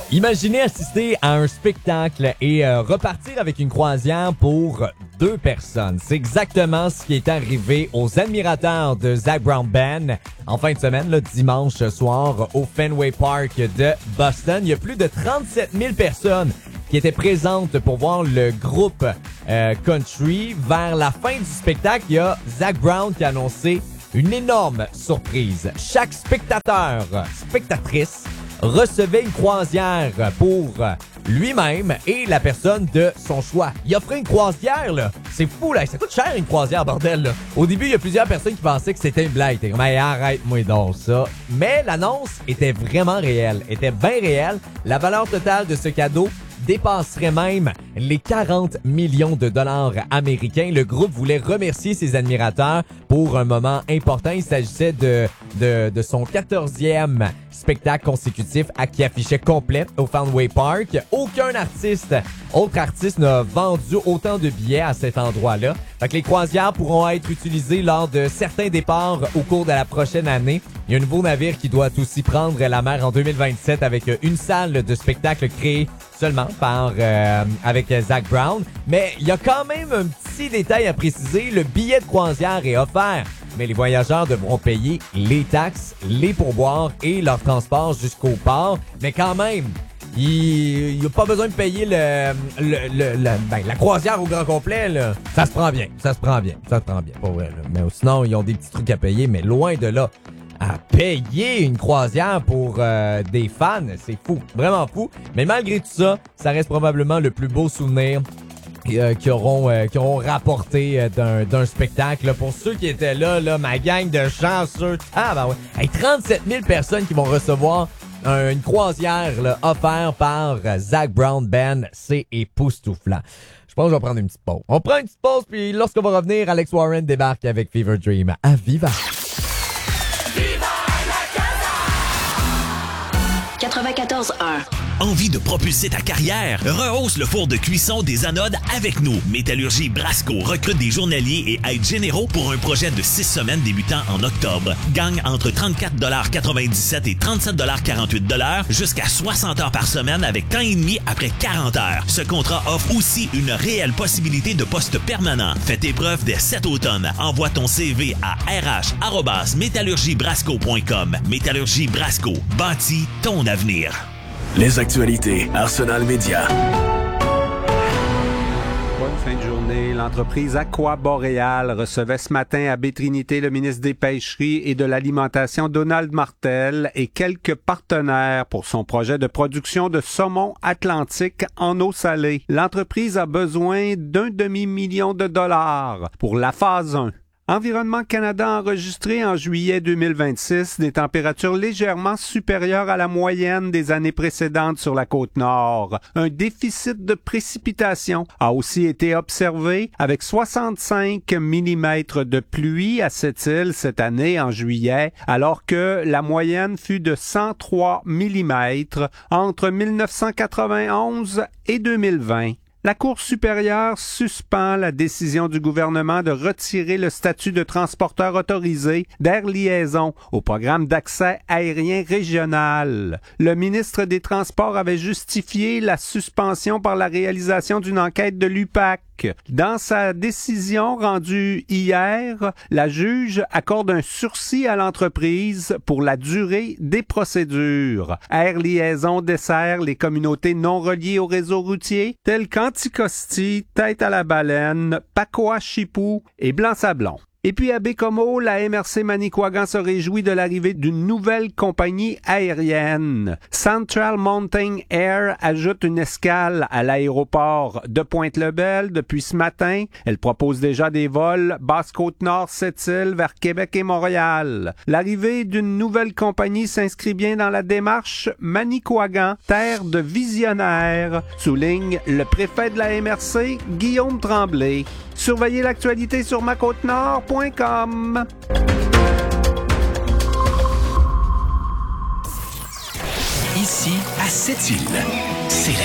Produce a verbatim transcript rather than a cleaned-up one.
Imaginez assister à un spectacle et euh, repartir avec une croisière pour deux personnes. C'est exactement ce qui est arrivé aux admirateurs de Zac Brown Band en fin de semaine, le dimanche soir, au Fenway Park de Boston. Il y a plus de trente-sept mille personnes qui étaient présentes pour voir le groupe euh, country. Vers la fin du spectacle, il y a Zac Brown qui a annoncé une énorme surprise. Chaque spectateur, spectatrice, recevait une croisière pour lui-même et la personne de son choix. Il offrait une croisière, là. C'est fou, là. Ça coûte cher, une croisière, bordel, là. Au début, il y a plusieurs personnes qui pensaient que c'était une blague. T'es comme, hey, arrête-moi donc ça. Mais l'annonce était vraiment réelle. Était bien réelle. La valeur totale de ce cadeau dépasserait même les quarante millions de dollars américains. Le groupe voulait remercier ses admirateurs pour un moment important. Il s'agissait de, de, de son quatorzième spectacle consécutif à qui affichait complet au Fenway Park. Aucun artiste, autre artiste n'a vendu autant de billets à cet endroit-là. Fait que les croisières pourront être utilisées lors de certains départs au cours de la prochaine année. Il y a un nouveau navire qui doit aussi prendre la mer en deux mille vingt-sept avec une salle de spectacle créée seulement par euh, avec Zac Brown. Mais il y a quand même un petit détail à préciser. Le billet de croisière est offert, mais les voyageurs devront payer les taxes, les pourboires et leur transport jusqu'au port. Mais quand même, il n'y a pas besoin de payer le, le, le, le ben, la croisière au grand complet, là. Ça se prend bien, ça se prend bien, ça se prend bien, pas vrai, là. Mais sinon, ils ont des petits trucs à payer, mais loin de là. À payer une croisière pour euh, des fans, c'est fou, vraiment fou. Mais malgré tout ça, ça reste probablement le plus beau souvenir euh, qu'ils auront, euh, qu'ils auront rapporté euh, d'un, d'un spectacle. Pour ceux qui étaient là, là, ma gang de chanceux. Ah ben ouais, hey, trente-sept mille personnes qui vont recevoir un, une croisière là, offerte par euh, Zac Brown Band, c'est époustouflant. Je pense que je vais prendre une petite pause. On prend une petite pause, puis lorsqu'on va revenir, Alex Warren débarque avec Fever Dream. À Viva! quatre-vingt-quatorze un. Envie de propulser ta carrière? Rehausse le four de cuisson des anodes avec nous. Métallurgie Brasco recrute des journaliers et aides généraux pour un projet de six semaines débutant en octobre. Gagne entre trente-quatre dollars quatre-vingt-dix-sept et trente-sept dollars quarante-huit jusqu'à soixante heures par semaine avec temps et demi après quarante heures. Ce contrat offre aussi une réelle possibilité de poste permanent. Fais tes preuves dès cet automne. Envoie ton C V à r h arobase métallurgie brasco point com. Métallurgie Brasco. Bâtis ton avenir. Les actualités Arsenal Média. Bonne fin de journée. L'entreprise Aqua Boréal recevait ce matin à Baie-Trinité le ministre des Pêcheries et de l'Alimentation Donald Martel et quelques partenaires pour son projet de production de saumon atlantique en eau salée. L'entreprise a besoin d'un demi-million de dollars pour la phase un. Environnement Canada a enregistré en juillet deux mille vingt-six des températures légèrement supérieures à la moyenne des années précédentes sur la côte nord. Un déficit de précipitation a aussi été observé avec soixante-cinq millimètres de pluie à cette île cette année en juillet, alors que la moyenne fut de cent trois millimètres entre mille neuf cent quatre-vingt-onze et deux mille vingt. La Cour supérieure suspend la décision du gouvernement de retirer le statut de transporteur autorisé d'Air Liaison au programme d'accès aérien régional. Le ministre des Transports avait justifié la suspension par la réalisation d'une enquête de l'U P A C. Dans sa décision rendue hier, la juge accorde un sursis à l'entreprise pour la durée des procédures. Air Liaison dessert les communautés non reliées au réseau routier telles qu'Anticosti, Tête-à-la-Baleine, Pacoa-Chipou et Blanc-Sablon. Et puis à Bécomo, la M R C Manicouagan se réjouit de l'arrivée d'une nouvelle compagnie aérienne. Central Mountain Air ajoute une escale à l'aéroport de Pointe-le-Bel depuis ce matin. Elle propose déjà des vols Basse-Côte-Nord, Sept-Îles vers Québec et Montréal. L'arrivée d'une nouvelle compagnie s'inscrit bien dans la démarche Manicouagan, terre de visionnaires, souligne le préfet de la M R C, Guillaume Tremblay. Surveillez l'actualité sur ma côte nord point com. Ici, à Sept-Îles.